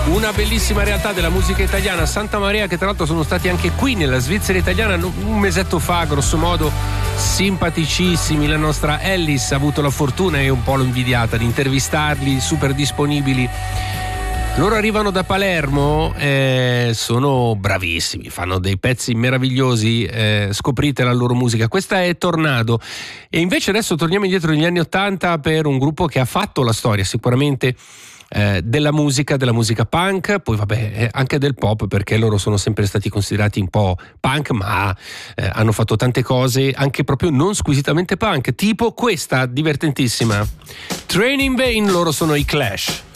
Una bellissima realtà della musica italiana, Santa Maria, che tra l'altro sono stati anche qui nella Svizzera italiana un mesetto fa, grosso modo, simpaticissimi. La nostra Ellis ha avuto la fortuna, e un po' l'ho invidiata, di intervistarli, super disponibili. Loro arrivano da Palermo, sono bravissimi, fanno dei pezzi meravigliosi, scoprite la loro musica. Questa è Tornado. E invece adesso torniamo indietro negli anni '80 per un gruppo che ha fatto la storia sicuramente della musica punk, poi vabbè anche del pop, perché loro sono sempre stati considerati un po' punk, ma hanno fatto tante cose anche proprio non squisitamente punk, tipo questa divertentissima Train in Vain. Loro sono i Clash.